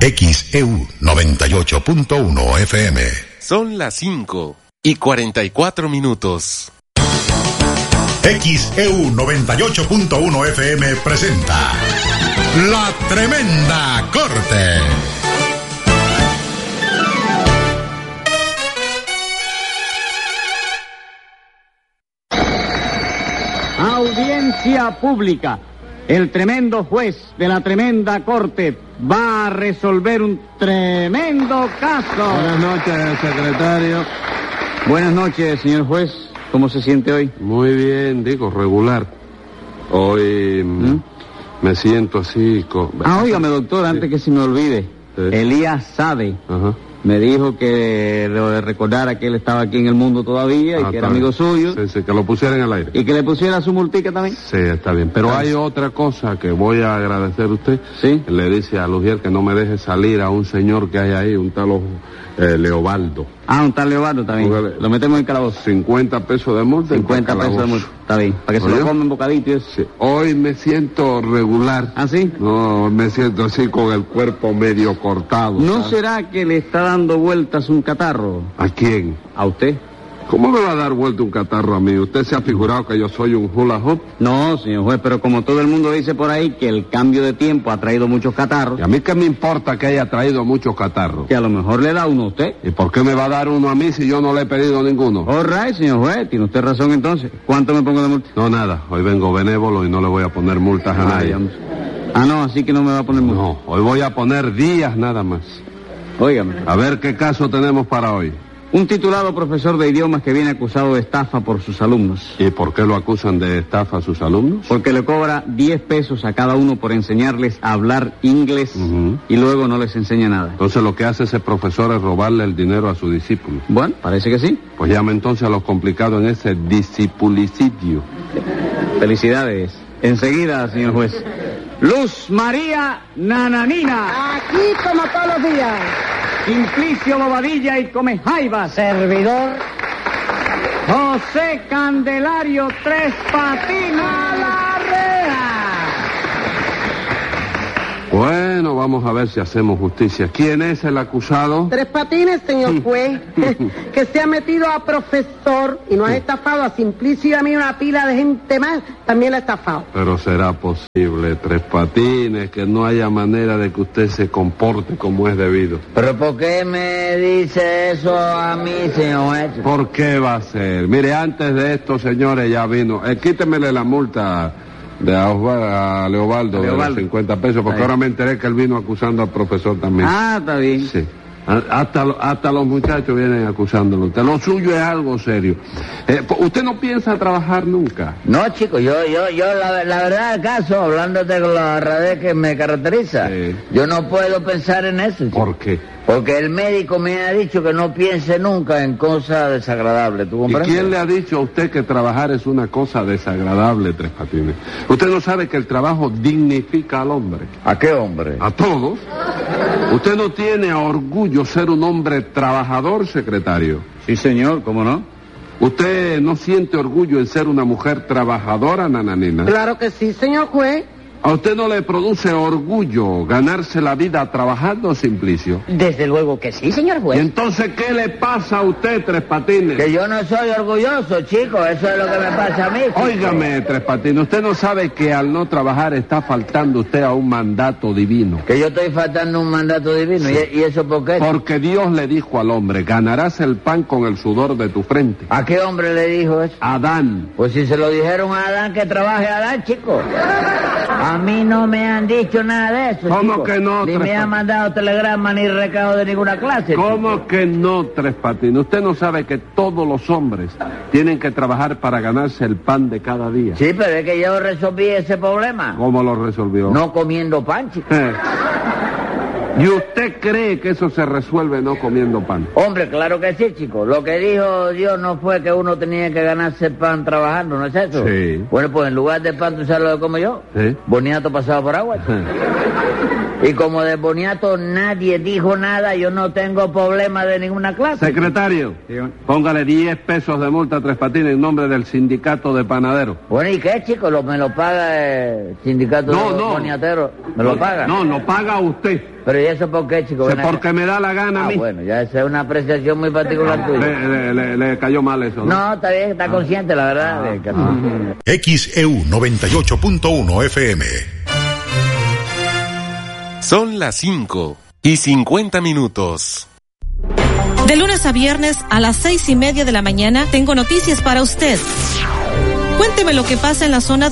XEU 98.1 FM. Son las 5:44. XEU 98.1 FM presenta La Tremenda Corte. Audiencia pública. El tremendo juez de la tremenda corte va a resolver un tremendo caso. Buenas noches, secretario. Buenas noches, señor juez. ¿Cómo se siente hoy? Muy bien, digo, regular. Hoy me siento así... Óigame, doctor, antes que se me olvide. Sí. Elías Sade. Ajá. Me dijo que le recordara que él estaba aquí en el mundo todavía y que era amigo suyo. Sí, que lo pusiera en el aire. Y que le pusiera su multica también. Sí, está bien. Pero hay otra cosa que voy a agradecer a usted. Sí. Le dice a Lugier que no me deje salir a un señor que hay ahí, un tal Leobaldo. Un tal Leobaldo también. Póngale. Lo metemos en calabozo. 50 pesos de multa. 50 pesos de multa. Está bien. Para que se ¿Oye? lo comen bocadito y eso. Sí. Hoy me siento regular. ¿Ah, sí? No, me siento así con el cuerpo medio cortado. ¿No ¿sabes? será que le está dando vueltas un catarro? ¿A quién? ¿A usted? ¿Cómo me va a dar vuelta un catarro a mí? ¿Usted se ha figurado que yo soy un hula hoop? No, señor juez, pero como todo el mundo dice por ahí que el cambio de tiempo ha traído muchos catarros, ¿Y a mí qué me importa que haya traído muchos catarros? que a lo mejor le da uno a usted. ¿Y por qué me va a dar uno a mí si yo no le he pedido ninguno? All right, señor juez, tiene usted razón entonces. ¿Cuánto me pongo de multa? No, nada. Hoy vengo benévolo y no le voy a poner multas a nadie. Vamos. No, así que no me va a poner multa. No, hoy voy a poner días nada más. Óigame. A ver qué caso tenemos para hoy. Un titulado profesor de idiomas que viene acusado de estafa por sus alumnos. ¿Y por qué lo acusan de estafa a sus alumnos? Porque le cobra 10 pesos a cada uno por enseñarles a hablar inglés y luego no les enseña nada. Entonces lo que hace ese profesor es robarle el dinero a su discípulo. Bueno, parece que sí. Pues llame entonces a los complicados en ese discipulicidio. Felicidades. Enseguida, señor juez. Luz María Nananina. Aquí como todos los días. Simplicio Bobadilla y Comejaivas. Servidor. José Candelario Tres Patines. ¡A la reja! Bueno, vamos a ver si hacemos justicia. ¿Quién es el acusado? Tres Patines, señor juez, que se ha metido a profesor y no ha estafado a Simplicio y a mí una pila de gente más, también la ha estafado. Pero será posible, Tres Patines, que no haya manera de que usted se comporte como es debido. ¿Pero por qué me dice eso a mí, señor juez? ¿Por qué va a ser? Mire, antes de esto, señores, ya vino. Quítemele la multa de a Leobaldo de los 50 pesos, porque ahora me enteré que él vino acusando al profesor también. Está bien. Sí. Hasta los muchachos vienen acusándolo. Usted, lo suyo es algo serio. ¿Usted no piensa trabajar nunca? No, chico, yo la verdad del caso, hablándote con la honradez que me caracteriza, Sí. yo no puedo pensar en eso, chico. ¿Por qué? Porque el médico me ha dicho que no piense nunca en cosas desagradables, ¿tú ¿Y comprendes? quién le ha dicho a usted que trabajar es una cosa desagradable, Tres Patines? Usted no sabe que el trabajo dignifica al hombre. ¿A qué hombre? A todos. ¿Usted no tiene orgullo ser un hombre trabajador, secretario? Sí, señor, ¿cómo no? ¿Usted no siente orgullo en ser una mujer trabajadora, Nananina? Claro que sí, señor juez. ¿A usted no le produce orgullo ganarse la vida trabajando, Simplicio? Desde luego que sí, señor ¿Y juez. entonces qué le pasa a usted, Tres Patines? Que yo no soy orgulloso, chico, eso es lo que me pasa a mí, chico. Óigame, Tres Patines, usted no sabe que al no trabajar está faltando usted a un mandato divino. Que yo estoy faltando un mandato divino, ¿y eso por qué? Porque Dios le dijo al hombre, ganarás el pan con el sudor de tu frente. ¿A qué hombre le dijo eso? Adán. Pues si se lo dijeron a Adán, que trabaje Adán, chico. A mí no me han dicho nada de eso, ¿Cómo chico. que no, Ni Tres me han Patines? mandado telegrama ni recado de ninguna clase, ¿Cómo chico. que no, Tres Patines? Usted no sabe que todos los hombres tienen que trabajar para ganarse el pan de cada día. Sí, pero es que yo resolví ese problema. ¿Cómo lo resolvió? No comiendo pan, chico. ¿Y usted cree que eso se resuelve no comiendo pan? Hombre, claro que sí, chico. Lo que dijo Dios no fue que uno tenía que ganarse el pan trabajando, ¿no es eso? Sí. Bueno, pues en lugar de pan, ¿tú sabes lo que como yo? Sí. Boniato pasado por agua, chico. Y como de boniato nadie dijo nada, yo no tengo problema de ninguna clase. Secretario, póngale 10 pesos de multa a Tres Patines en nombre del sindicato de panaderos. Bueno, ¿y qué, chico? ¿Me lo paga el sindicato de boniateros? ¿Me lo paga? No, lo paga usted. ¿Pero y eso por qué, chico? Porque me da la gana a mí. Bueno, ya esa es una apreciación muy particular tuya. Le cayó mal eso, ¿no? No, está bien, está consciente, la verdad. XEU 98.1 FM. Son las 5:50. De lunes a viernes a las 6:30 de la mañana tengo noticias para usted. Cuénteme lo que pasa en la zona